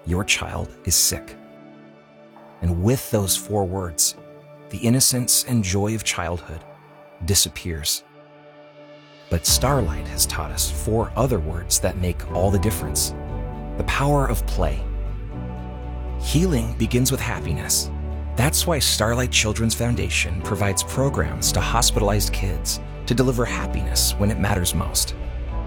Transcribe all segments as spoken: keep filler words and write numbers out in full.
your child is sick. And with those four words, the innocence and joy of childhood disappears. But Starlight has taught us four other words that make all the difference. The power of play. Healing begins with happiness. That's why Starlight Children's Foundation provides programs to hospitalized kids to deliver happiness when it matters most.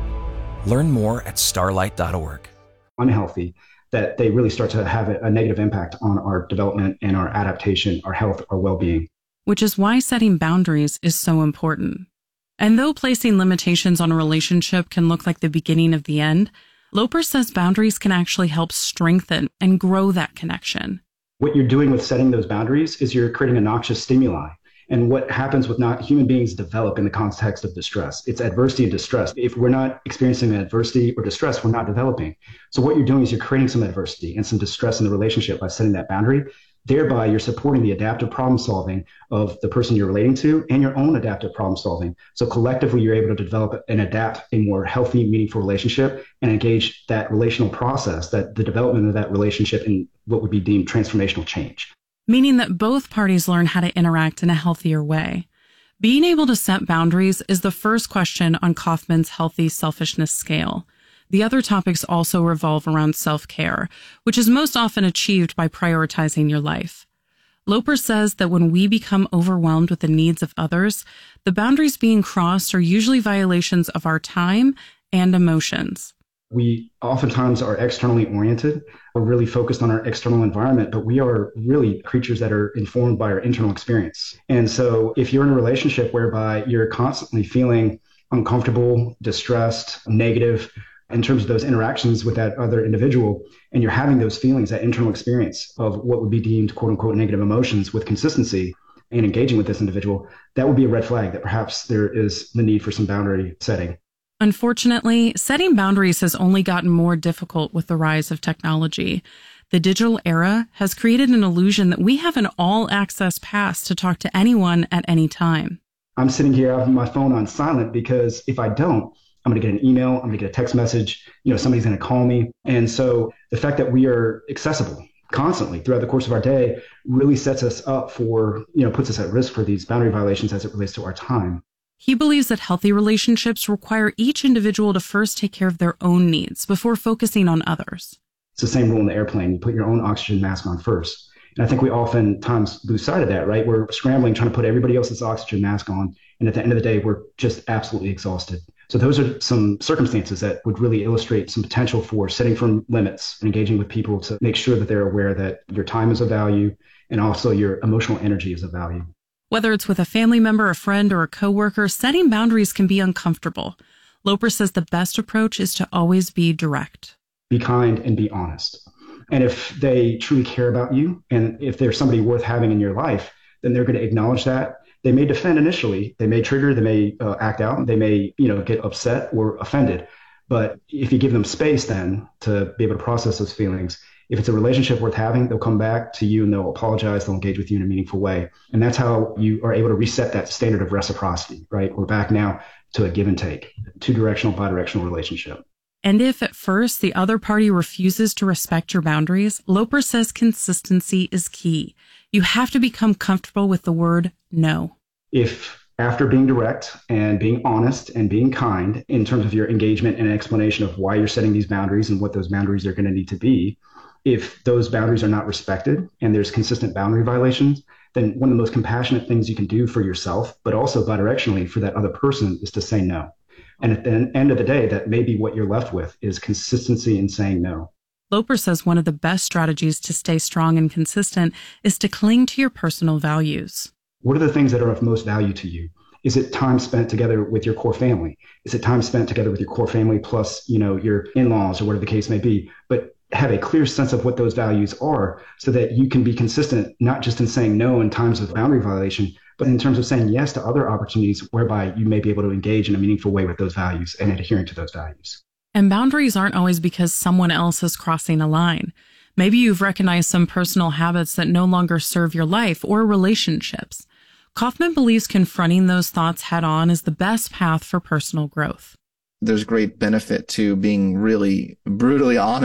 Learn more at starlight dot org. Unhealthy, that they really start to have a negative impact on our development and our adaptation, our health, our well-being. Which is why setting boundaries is so important. And though placing limitations on a relationship can look like the beginning of the end, Loper says boundaries can actually help strengthen and grow that connection. What you're doing with setting those boundaries is you're creating a noxious stimuli. And what happens with not human beings develop in the context of distress. It's adversity and distress. If we're not experiencing adversity or distress, we're not developing. So what you're doing is you're creating some adversity and some distress in the relationship by setting that boundary. Thereby, you're supporting the adaptive problem solving of the person you're relating to and your own adaptive problem solving. So collectively, you're able to develop and adapt a more healthy, meaningful relationship and engage that relational process, that the development of that relationship in what would be deemed transformational change. Meaning that both parties learn how to interact in a healthier way. Being able to set boundaries is the first question on Kaufman's healthy selfishness scale. The other topics also revolve around self-care, which is most often achieved by prioritizing your life. Loper says that when we become overwhelmed with the needs of others, the boundaries being crossed are usually violations of our time and emotions. We oftentimes are externally oriented. We're really focused on our external environment, but we are really creatures that are informed by our internal experience. And so if you're in a relationship whereby you're constantly feeling uncomfortable, distressed, negative in terms of those interactions with that other individual, and you're having those feelings, that internal experience of what would be deemed quote unquote negative emotions with consistency and engaging with this individual, that would be a red flag that perhaps there is the need for some boundary setting. Unfortunately, setting boundaries has only gotten more difficult with the rise of technology. The digital era has created an illusion that we have an all-access pass to talk to anyone at any time. I'm sitting here having my phone on silent because if I don't, I'm going to get an email, I'm going to get a text message, you know, somebody's going to call me. And so the fact that we are accessible constantly throughout the course of our day really sets us up for, you know, puts us at risk for these boundary violations as it relates to our time. He believes that healthy relationships require each individual to first take care of their own needs before focusing on others. It's the same rule in the airplane. You put your own oxygen mask on first. And I think we oftentimes lose sight of that, right? We're scrambling, trying to put everybody else's oxygen mask on. And at the end of the day, we're just absolutely exhausted. So those are some circumstances that would really illustrate some potential for setting firm limits and engaging with people to make sure that they're aware that your time is of value and also your emotional energy is of value. Whether it's with a family member, a friend, or a coworker, setting boundaries can be uncomfortable. Loper says the best approach is to always be direct. Be kind and be honest. And if they truly care about you, and if there's somebody worth having in your life, then they're going to acknowledge that. They may defend initially, they may trigger, they may uh, act out, they may, you know, get upset or offended. But if you give them space then to be able to process those feelings, if it's a relationship worth having, they'll come back to you and they'll apologize, they'll engage with you in a meaningful way. And that's how you are able to reset that standard of reciprocity, right? We're back now to a give and take, two-directional, bi-directional relationship. And if at first the other party refuses to respect your boundaries, Loper says consistency is key. You have to become comfortable with the word no. If after being direct and being honest and being kind in terms of your engagement and explanation of why you're setting these boundaries and what those boundaries are going to need to be, if those boundaries are not respected and there's consistent boundary violations, then one of the most compassionate things you can do for yourself, but also bidirectionally for that other person, is to say no. And at the end of the day, that may be what you're left with is consistency in saying no. Loper says one of the best strategies to stay strong and consistent is to cling to your personal values. What are the things that are of most value to you? Is it time spent together with your core family? Is it time spent together with your core family plus, you know, your in-laws or whatever the case may be? But have a clear sense of what those values are so that you can be consistent, not just in saying no in times of boundary violation, but in terms of saying yes to other opportunities whereby you may be able to engage in a meaningful way with those values and adhering to those values. And boundaries aren't always because someone else is crossing a line. Maybe you've recognized some personal habits that no longer serve your life or relationships. Kaufman believes confronting those thoughts head on is the best path for personal growth. There's great benefit to being really brutally honest